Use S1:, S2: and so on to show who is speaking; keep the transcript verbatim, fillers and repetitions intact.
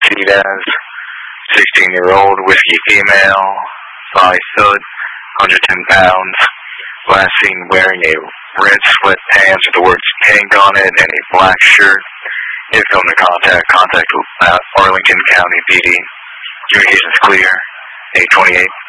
S1: Martinez, sixteen-year-old, whiskey female, size stud, one hundred ten pounds. Last seen wearing a red sweatpants with the words pink on it and a black shirt. If come to contact, contact uh, Arlington County P D. Communications clear, eight twenty-eight.